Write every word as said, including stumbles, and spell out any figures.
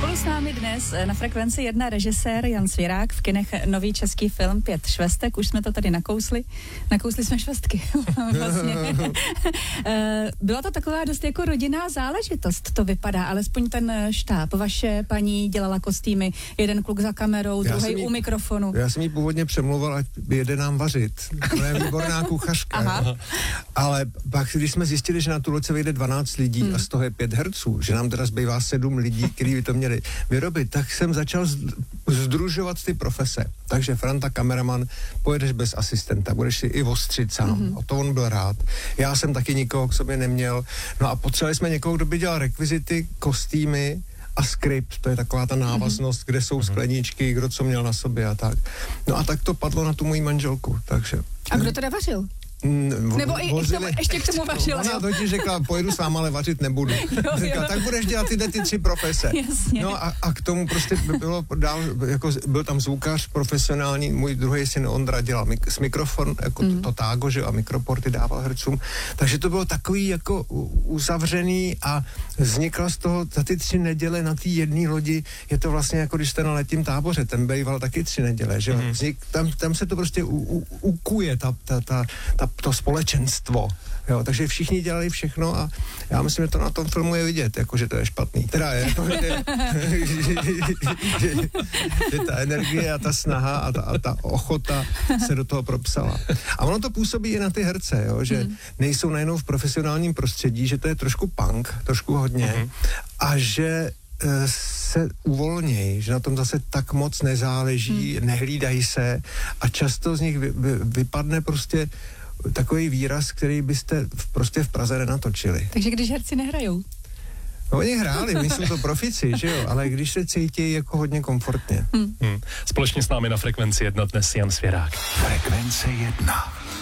Spolu s námi dnes na Frekvenci jedna režisér Jan Svěrák, v kinech nový český film Pět švestek, už jsme to tady nakousli. Nakousli jsme švestky. Vlastně. Byla to taková dost jako rodinná záležitost, to vypadá, alespoň ten štáb. Vaše paní dělala kostýmy, jeden kluk za kamerou, druhý u mikrofonu. Já jsem jí původně přemlouval, ať jede nám vařit. Ona je výborná kuchařka. Aha. Ale pak, když jsme zjistili, že na tu loď se vyjde dvanáct lidí hmm. a z toho je pět herců, že nám teda zbývá sedm lidí, kteří by to měli vyrobit, tak jsem začal združovat ty profese. Takže Franta, kameraman, pojedeš bez asistenta, budeš si i ostřit sám. Mm-hmm. O to on byl rád. Já jsem taky nikoho k sobě neměl. No a potřebovali jsme někoho, kdo by dělal rekvizity, kostýmy a skript. To je taková ta návaznost, mm-hmm. kde jsou skleničky, kdo co měl na sobě a tak. No a tak to padlo na tu moji manželku. Takže. A kdo teda vařil? Vo, Nebo i, i k tomu, ještě k tomu vařila. Ona totiž řekla, pojedu s váma, ale vařit nebudu. Jo, řekla, jo. Tak budeš dělat tyhle ty tři profese. Jasně. No a, a k tomu prostě bylo dál, jako byl tam zvukař profesionální, můj druhý syn Ondra dělal mik, s mikrofon, jako mm. to, to tágo, že a mikroporty dával hercům. Takže to bylo takový jako uzavřený a vznikla z toho za ty tři neděle na té jedné lodi, je to vlastně jako když jste na letním táboře, ten bejval taky tři neděle, že mm. Vznik, tam, tam se to prostě u, u, ukuje ta, ta, ta, ta to společenstvo, jo, takže všichni dělali všechno a já myslím, že to na tom filmu je vidět, jako, že to je špatný. Teda je, jako, že, že, že, že ta energie a ta snaha a ta, a ta ochota se do toho propsala. A ono to působí i na ty herce, jo, že hmm. nejsou najednou v profesionálním prostředí, že to je trošku punk, trošku hodně hmm. a že se uvolnějí, že na tom zase tak moc nezáleží, hmm. nehlídají se a často z nich vy, vy, vypadne prostě takový výraz, který byste v, prostě v Praze nenatočili. Takže když herci nehrajou? No, oni hráli, my jsou to profici, že jo, ale když se cítí jako hodně komfortně. Hmm. Hmm. Společně s námi na Frekvenci jedna dnes Jan Svěrák. Frekvence jedna.